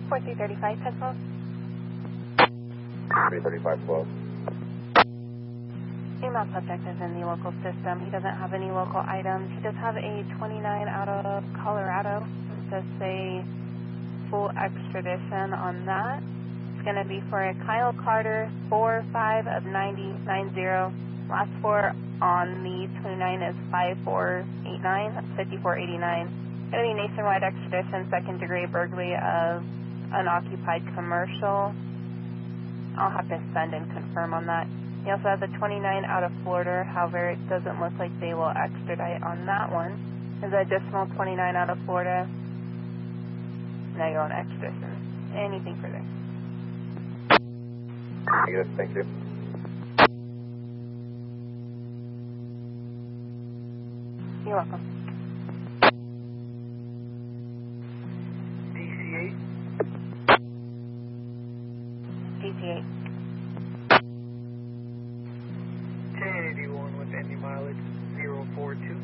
4335, 1012. 33512. Female subject is in the local system. He doesn't have any local items. He does have a 29 out of Colorado. It does say full extradition on that. It's going to be for a Kyle Carter 45 of 9090. Last four on the 29 is 5489. That's 5489. Going to be nationwide extradition, second degree burglary of unoccupied commercial. I'll have to send and confirm on that. You also have the 29 out of Florida. However, it doesn't look like they will extradite on that one. There's an additional 29 out of Florida. Now you're on extradition. Anything further? Yes, thank you. You're welcome. DC-8. DC-8. 1081 with any mileage 042.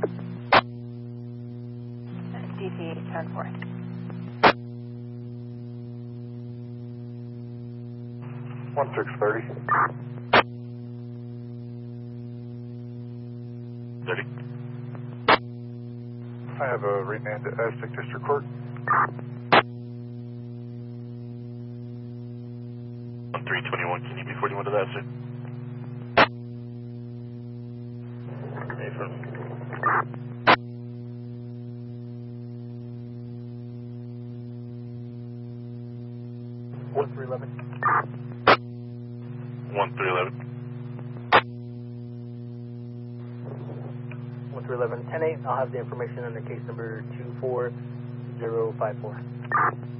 DC-8, 10-4. One 630. 30. I have a remand at Aztec District Court. 1321, can you be 41 to that, sir? Affirm. 1311. 1311. 1311, 10-8. I'll have the information under case number 24054.